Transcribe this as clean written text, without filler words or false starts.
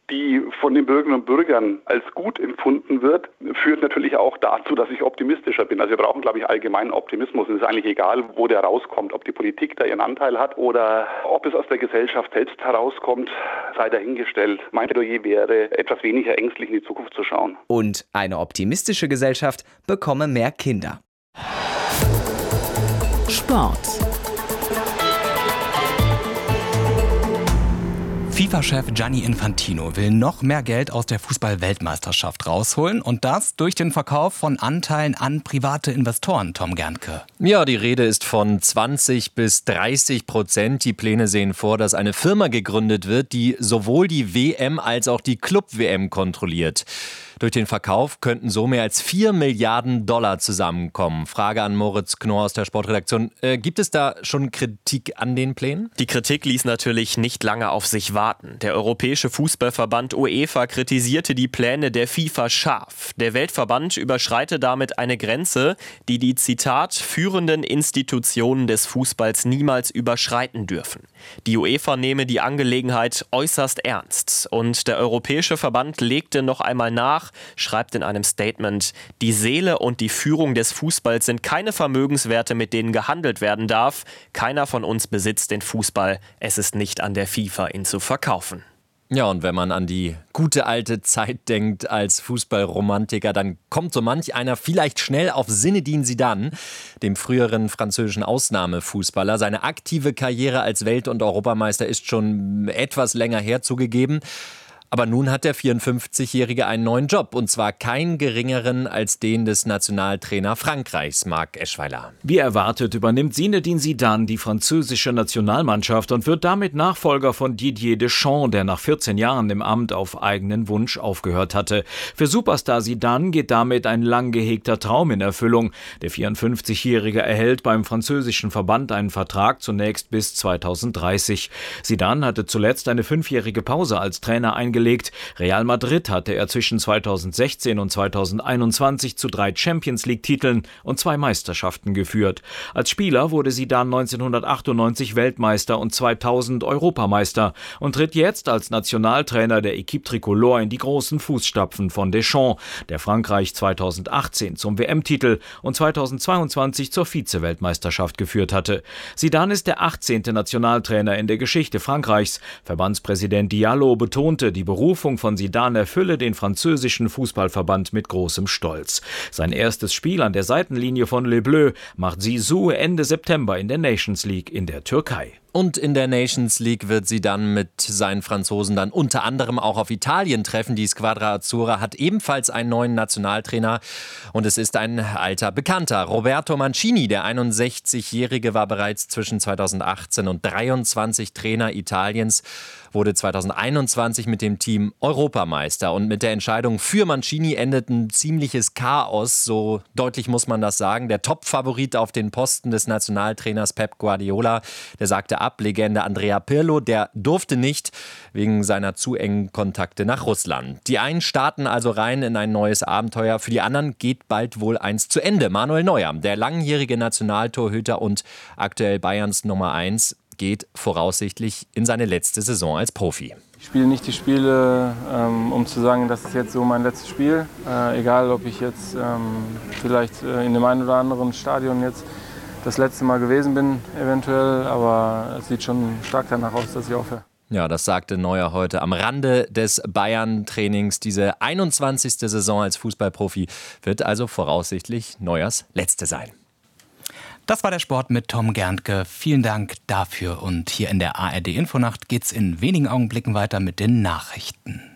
die von den Bürgerinnen und Bürgern als gut empfunden wird, führt natürlich auch dazu, dass ich optimistischer bin. Also wir brauchen, glaube ich, allgemeinen Optimismus. Es ist eigentlich egal, wo der rauskommt, ob die Politik da ihren Anteil hat oder ob es aus der Gesellschaft selbst herauskommt, sei dahingestellt. Mein Plädoyer wäre, etwas weniger ängstlich in die Zukunft zu schauen. Und eine optimistische Gesellschaft bekomme mehr Kinder. Sport. FIFA-Chef Gianni Infantino will noch mehr Geld aus der Fußball-Weltmeisterschaft rausholen und das durch den Verkauf von Anteilen an private Investoren, Tom Gerntke. Ja, die Rede ist von 20-30%. Die Pläne sehen vor, dass eine Firma gegründet wird, die sowohl die WM als auch die Club-WM kontrolliert. Durch den Verkauf könnten so mehr als 4 Milliarden Dollar zusammenkommen. Frage an Moritz Knorr aus der Sportredaktion. Gibt es da schon Kritik an den Plänen? Die Kritik ließ natürlich nicht lange auf sich warten. Der Europäische Fußballverband UEFA kritisierte die Pläne der FIFA scharf. Der Weltverband überschreite damit eine Grenze, die die, Zitat, führenden Institutionen des Fußballs niemals überschreiten dürfen. Die UEFA nehme die Angelegenheit äußerst ernst. Und der Europäische Verband legte noch einmal nach, schreibt in einem Statement: Die Seele und die Führung des Fußballs sind keine Vermögenswerte, mit denen gehandelt werden darf. Keiner von uns besitzt den Fußball. Es ist nicht an der FIFA, ihn zu verkaufen. Ja, und wenn man an die gute alte Zeit denkt als Fußballromantiker, dann kommt so manch einer vielleicht schnell auf Zinedine Zidane, dem früheren französischen Ausnahmefußballer. Seine aktive Karriere als Welt- und Europameister ist schon etwas länger her, zugegeben. Aber nun hat der 54-Jährige einen neuen Job, und zwar keinen geringeren als den des Nationaltrainer Frankreichs, Marc Eschweiler. Wie erwartet übernimmt Zinedine Zidane die französische Nationalmannschaft und wird damit Nachfolger von Didier Deschamps, der nach 14 Jahren im Amt auf eigenen Wunsch aufgehört hatte. Für Superstar Zidane geht damit ein lang gehegter Traum in Erfüllung. Der 54-Jährige erhält beim französischen Verband einen Vertrag zunächst bis 2030. Zidane hatte zuletzt eine 5-jährige Pause als Trainer eingelegt. Real Madrid hatte er zwischen 2016 und 2021 zu 3 Champions-League-Titeln und 2 Meisterschaften geführt. Als Spieler wurde Zidane 1998 Weltmeister und 2000 Europameister und tritt jetzt als Nationaltrainer der Équipe Tricolore in die großen Fußstapfen von Deschamps, der Frankreich 2018 zum WM-Titel und 2022 zur Vize-Weltmeisterschaft geführt hatte. Zidane ist der 18. Nationaltrainer in der Geschichte Frankreichs. Verbandspräsident Diallo betonte, die Berufung von Zidane erfülle den französischen Fußballverband mit großem Stolz. Sein erstes Spiel an der Seitenlinie von Les Bleus macht Zizou Ende September in der Nations League in der Türkei. Und in der Nations League wird sie dann mit seinen Franzosen dann unter anderem auch auf Italien treffen. Die Squadra Azzurra hat ebenfalls einen neuen Nationaltrainer und es ist ein alter Bekannter. Roberto Mancini, der 61-Jährige, war bereits zwischen 2018 und 2023 Trainer Italiens, wurde 2021 mit dem Team Europameister. Und mit der Entscheidung für Mancini endet ein ziemliches Chaos, so deutlich muss man das sagen. Der Top-Favorit auf den Posten des Nationaltrainers Pep Guardiola, der sagte ab, Legende Andrea Pirlo, der durfte nicht wegen seiner zu engen Kontakte nach Russland. Die einen starten also rein in ein neues Abenteuer, für die anderen geht bald wohl eins zu Ende. Manuel Neuer, der langjährige Nationaltorhüter und aktuell Bayerns Nummer 1, geht voraussichtlich in seine letzte Saison als Profi. Ich spiele nicht die Spiele, um zu sagen, das ist jetzt so mein letztes Spiel. Egal, ob ich jetzt vielleicht in dem einen oder anderen Stadion jetzt das letzte Mal gewesen bin, eventuell. Aber es sieht schon stark danach aus, dass ich aufhöre. Ja, das sagte Neuer heute am Rande des Bayern-Trainings. Diese 21. Saison als Fußballprofi wird also voraussichtlich Neuers letzte sein. Das war der Sport mit Tom Gerntke. Vielen Dank dafür. Und hier in der ARD Infonacht geht's in wenigen Augenblicken weiter mit den Nachrichten.